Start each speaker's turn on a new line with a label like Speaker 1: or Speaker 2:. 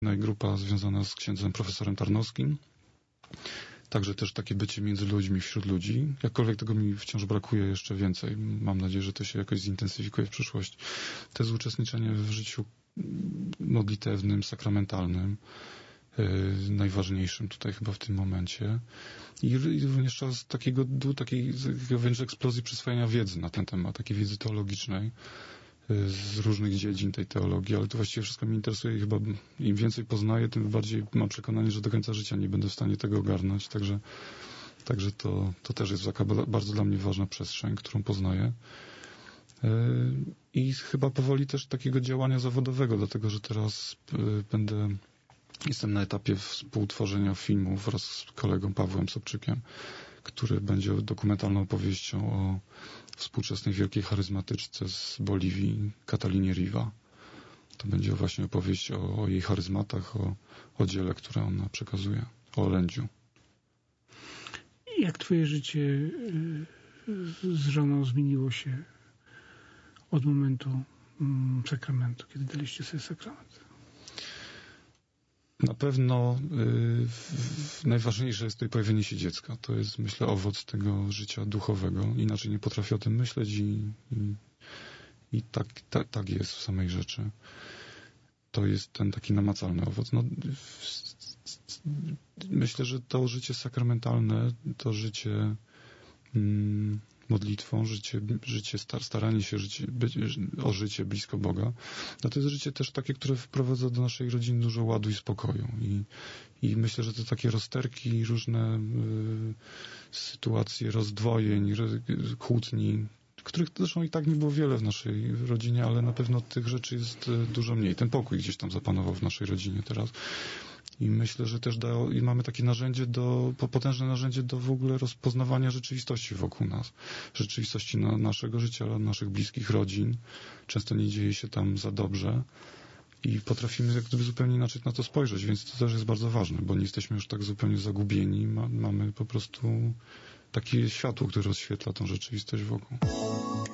Speaker 1: No i grupa związana z księdzem profesorem Tarnowskim. Także też takie bycie między ludźmi, wśród ludzi. Jakkolwiek tego mi wciąż brakuje jeszcze więcej. Mam nadzieję, że to się jakoś zintensyfikuje w przyszłości. To jest uczestniczenie w życiu modlitewnym, sakramentalnym. Najważniejszym tutaj chyba w tym momencie. I również czas takiego wręcz eksplozji przyswajania wiedzy na ten temat, takiej wiedzy teologicznej z różnych dziedzin tej teologii, ale to właściwie wszystko mnie interesuje i chyba im więcej poznaję, tym bardziej mam przekonanie, że do końca życia nie będę w stanie tego ogarnąć, także to też jest taka bardzo dla mnie ważna przestrzeń, którą poznaję. I chyba powoli też takiego działania zawodowego, dlatego, że teraz jestem na etapie współtworzenia filmu wraz z kolegą Pawłem Sobczykiem, który będzie dokumentalną opowieścią o współczesnej wielkiej charyzmatyczce z Boliwii, Katalinie Riva. To będzie właśnie opowieść o jej charyzmatach, o dziele, które ona przekazuje, o orędziu.
Speaker 2: Jak twoje życie z żoną zmieniło się od momentu sakramentu, kiedy daliście sobie sakrament?
Speaker 1: Na pewno najważniejsze jest tutaj pojawienie się dziecka. To jest, myślę, owoc tego życia duchowego. Inaczej nie potrafię o tym myśleć i tak jest w samej rzeczy. To jest ten taki namacalny owoc. No, myślę, że to życie sakramentalne, to życie modlitwą, staranie się o życie blisko Boga, no to jest życie też takie, które wprowadza do naszej rodziny dużo ładu i spokoju. I myślę, że te takie rozterki, różne sytuacje rozdwojeń, kłótni, których zresztą i tak nie było wiele w naszej rodzinie, ale na pewno tych rzeczy jest dużo mniej. Ten pokój gdzieś tam zapanował w naszej rodzinie teraz. I myślę, że też mamy takie narzędzie potężne narzędzie do w ogóle rozpoznawania rzeczywistości wokół nas. Rzeczywistości naszego życia, naszych bliskich rodzin. Często nie dzieje się tam za dobrze i potrafimy jak gdyby zupełnie inaczej na to spojrzeć, więc to też jest bardzo ważne, bo nie jesteśmy już tak zupełnie zagubieni. Mamy po prostu takie światło, które rozświetla tą rzeczywistość wokół.